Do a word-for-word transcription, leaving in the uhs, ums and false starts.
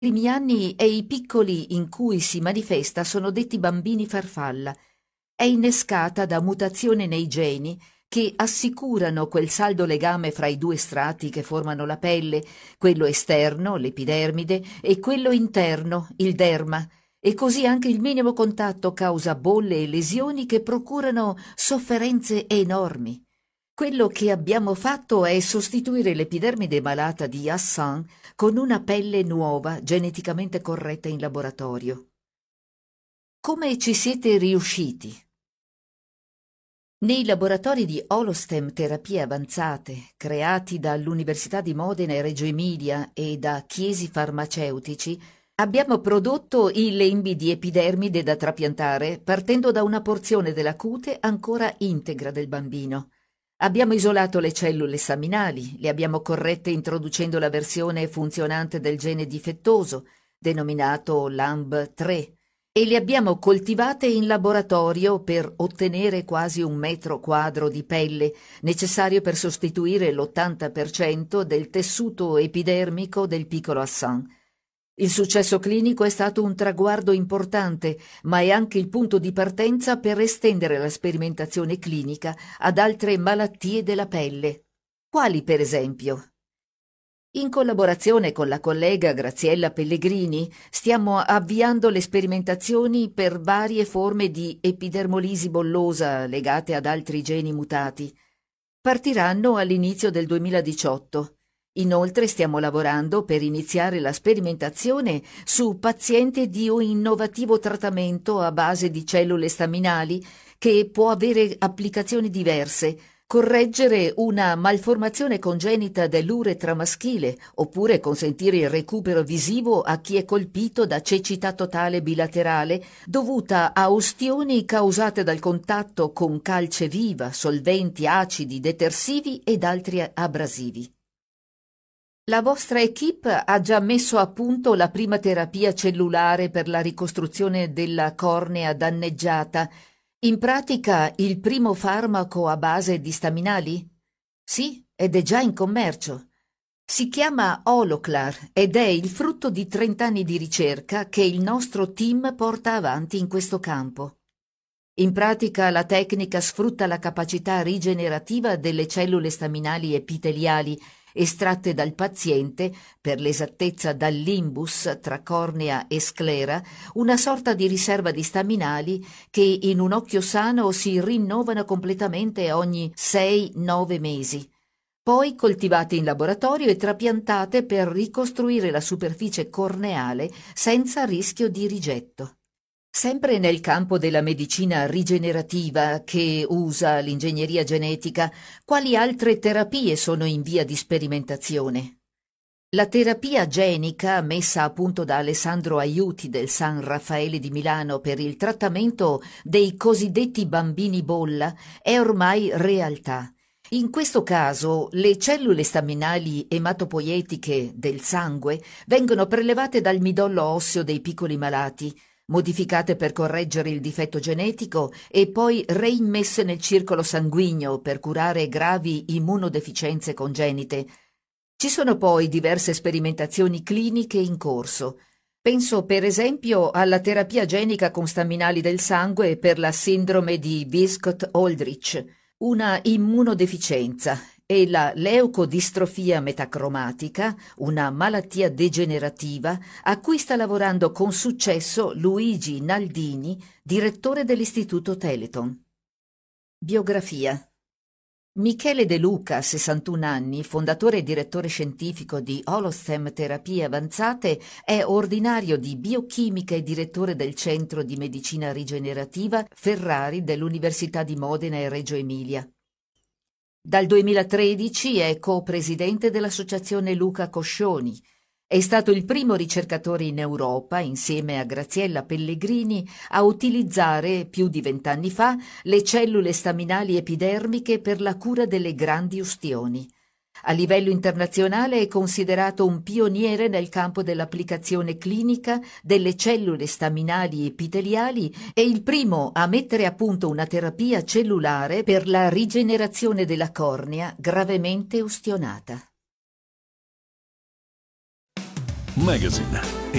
primi anni e i piccoli in cui si manifesta sono detti bambini farfalla. È innescata da mutazioni nei geni che assicurano quel saldo legame fra i due strati che formano la pelle, quello esterno, l'epidermide, e quello interno, il derma, e così anche il minimo contatto causa bolle e lesioni che procurano sofferenze enormi. Quello che abbiamo fatto è sostituire l'epidermide malata di Hassan con una pelle nuova, geneticamente corretta in laboratorio. Come ci siete riusciti? Nei laboratori di Holostem Terapie Avanzate, creati dall'Università di Modena e Reggio Emilia e da Chiesi Farmaceutici, abbiamo prodotto i lembi di epidermide da trapiantare partendo da una porzione della cute ancora integra del bambino. Abbiamo isolato le cellule staminali, le abbiamo corrette introducendo la versione funzionante del gene difettoso, denominato L A M B tre, e le abbiamo coltivate in laboratorio per ottenere quasi un metro quadro di pelle, necessario per sostituire l'ottanta per cento del tessuto epidermico del piccolo Hassan. Il successo clinico è stato un traguardo importante, ma è anche il punto di partenza per estendere la sperimentazione clinica ad altre malattie della pelle. Quali, per esempio? In collaborazione con la collega Graziella Pellegrini stiamo avviando le sperimentazioni per varie forme di epidermolisi bollosa legate ad altri geni mutati. Partiranno all'inizio del duemiladiciotto. Inoltre stiamo lavorando per iniziare la sperimentazione su pazienti di un innovativo trattamento a base di cellule staminali che può avere applicazioni diverse, correggere una malformazione congenita dell'uretra maschile oppure consentire il recupero visivo a chi è colpito da cecità totale bilaterale dovuta a ustioni causate dal contatto con calce viva, solventi acidi, detersivi ed altri abrasivi. La vostra equipe ha già messo a punto la prima terapia cellulare per la ricostruzione della cornea danneggiata. In pratica il primo farmaco a base di staminali? Sì, ed è già in commercio. Si chiama Holoclar ed è il frutto di trent'anni di ricerca che il nostro team porta avanti in questo campo. In pratica la tecnica sfrutta la capacità rigenerativa delle cellule staminali epiteliali estratte dal paziente, per l'esattezza dal limbus tra cornea e sclera, una sorta di riserva di staminali che in un occhio sano si rinnovano completamente ogni sei nove mesi. Poi coltivate in laboratorio e trapiantate per ricostruire la superficie corneale senza rischio di rigetto. Sempre nel campo della medicina rigenerativa che usa l'ingegneria genetica, quali altre terapie sono in via di sperimentazione? La terapia genica messa a punto da Alessandro Aiuti del San Raffaele di Milano per il trattamento dei cosiddetti bambini bolla è ormai realtà. In questo caso le cellule staminali ematopoietiche del sangue vengono prelevate dal midollo osseo dei piccoli malati, modificate per correggere il difetto genetico e poi reimmesse nel circolo sanguigno per curare gravi immunodeficienze congenite. Ci sono poi diverse sperimentazioni cliniche in corso. Penso per esempio alla terapia genica con staminali del sangue per la sindrome di Wiskott-Aldrich, una immunodeficienza, e la leucodistrofia metacromatica, una malattia degenerativa a cui sta lavorando con successo Luigi Naldini, direttore dell'Istituto Teleton. Biografia. Michele De Luca, sessantuno anni, fondatore e direttore scientifico di Holostem Terapie Avanzate, è ordinario di biochimica e direttore del Centro di Medicina Rigenerativa Ferrari dell'Università di Modena e Reggio Emilia. Dal duemilatredici è co-presidente dell'Associazione Luca Coscioni. È stato il primo ricercatore in Europa, insieme a Graziella Pellegrini, a utilizzare, più di vent'anni fa, le cellule staminali epidermiche per la cura delle grandi ustioni. A livello internazionale è considerato un pioniere nel campo dell'applicazione clinica delle cellule staminali epiteliali e il primo a mettere a punto una terapia cellulare per la rigenerazione della cornea gravemente ustionata. Magazine.